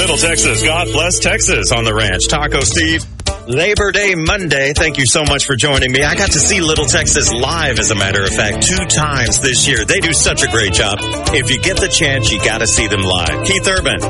Little Texas. God bless Texas on the ranch. Taco Steve. Labor Day Monday. Thank you so much for joining me. I got to see Little Texas live, as a matter of fact, 2 times this year. They do such a great job. If you get the chance, you got to see them live. Keith Urban.